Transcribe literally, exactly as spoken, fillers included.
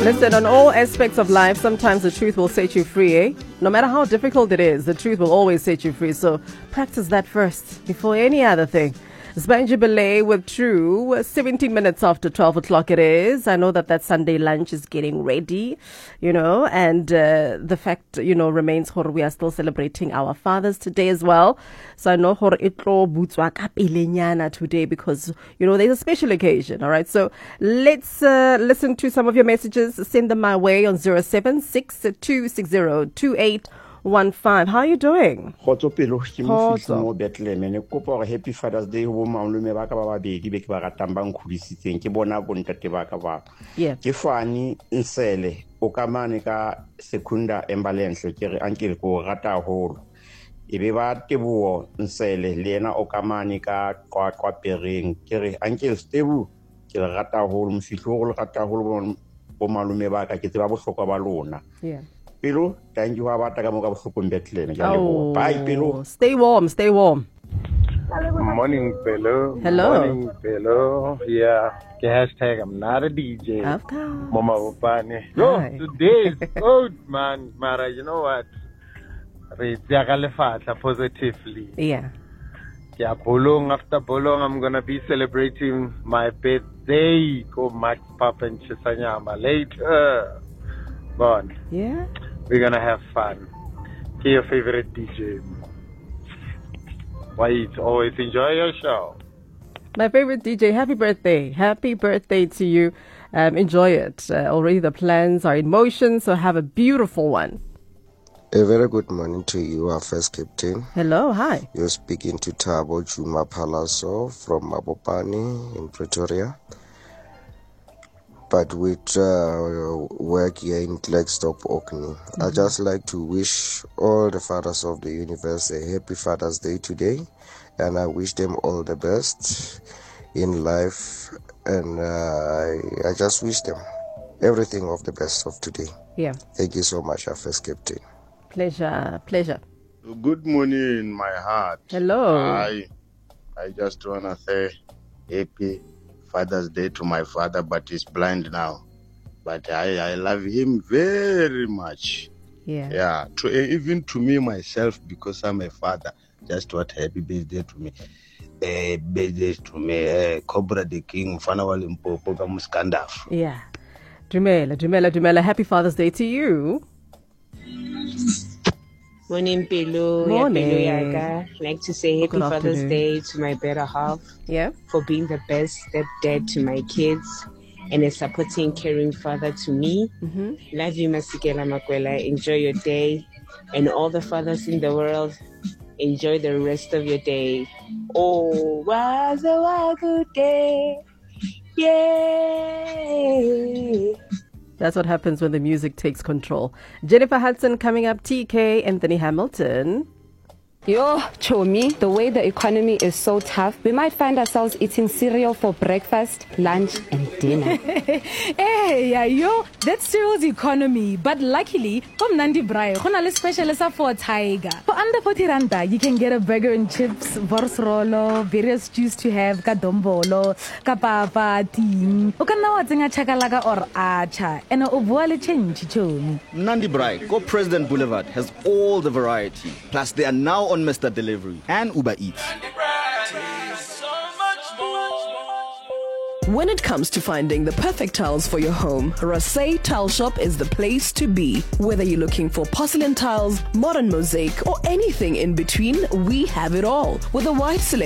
Listen, on all aspects of life, sometimes the truth will set you free, eh? No matter how difficult it is, the truth will always set you free. So practice that first before any other thing. Spanji Belay with True, seventeen minutes after twelve o'clock it is. I know that that Sunday lunch is getting ready, you know, and uh, the fact, you know, remains hore we are still celebrating our fathers today as well. So I know hore itlo butswa ka pelenyana today because, you know, there's a special occasion, all right? So let's uh, listen to some of your messages. Send them my way on zero seven six two six zero two eight one five. How are you doing? Khotso pelo ke mo fitse mo Bethlehem ne kopa gore happy Father's Day ho malume ba ka ba babedi be ke ba ratang ba nkhulisitseng ke bona go ntate ba ka ba Yeah. ke fani nsele o ka mane ka secunda embalenhle ke re uncle ko rata holo e be ba teboho nsele le ena o ka mane ka kwa kwa pereng ke re uncle Stebu ke re rata holo mfihlo go le rata holo bo malume ba ka ke tseba bohlokwa ba lona. Yeah. Pelo, thank you about Bethlehem. Oh, bye, Pelo. Stay warm, stay warm. Morning, Pelo. Hello. Morning, Pelo. Yeah. The hashtag I'm not a D J. Of course. Mama Upane. Yo, Hi. today is good, man. Mara, you know what? Positively. Yeah. Yeah, Bolong after Bolong, I'm gonna be celebrating my birthday. Go Max Pap and Chisanyama later. But Yeah. we're gonna have fun. Get your favorite D J. Wait, always enjoy your show. My favorite D J, happy birthday. Happy birthday to you. Um, enjoy it. Uh, already the plans are in motion, so have a beautiful one. A very good morning to you, our first captain. Hello, hi. You're speaking to Tabo Juma Palazzo from Mabopane in Pretoria. But with uh, work here in Klerksdorp, Orkney. Mm-hmm. I'd just like to wish all the fathers of the universe a happy Father's Day today. And I wish them all the best in life. And uh, I, I just wish them everything of the best of today. Yeah. Thank you so much, our first captain. Pleasure, pleasure. Good morning, my heart. Hello. I, I just want to say happy Father's Day to my father, but he's blind now. But I, I love him very much. Yeah. Yeah. To, even to me, myself, because I'm a father, just what happy birthday to me. Uh, birthday to me. Uh, Cobra the King, Mfana wa Limpopo, Kamuskandaf. Yeah. Dumela, Dumela, Dumela. Happy Father's Day to you. Morning, Pelo. Morning. Yeah, Pelo Yaga. I'd like to say happy Good Father's afternoon. Day to my better half Yeah. for being the best stepdad to my kids and a supporting, caring father to me. Mm-hmm. Love you, Masikela Makwela. Enjoy your day. And all the fathers in the world, enjoy the rest of your day. Oh, was a good day. Yay. That's what happens when the music takes control. Jennifer Hudson coming up, T K, Anthony Hamilton. Yo, Chomi, the way the economy is so tough, we might find ourselves eating cereal for breakfast, lunch, and dinner. Hey, yeah, yo, that's cereal's economy. But luckily, from Nandi Brai, a special for Tiger. For under forty randa, you can get a burger and chips, vorsrolo, various stews to have, kadombolo, kapapa, ting, ukanawatinga chakalaga or acha, and ovuale change, Chomi. Nandi Brai, Go President Boulevard has all the variety. Plus, they are now on Mister Delivery and Uber Eats. When it comes to finding the perfect tiles for your home, Rasay Tile Shop is the place to be. Whether you're looking for porcelain tiles, modern mosaic, or anything in between, we have it all. With a wide selection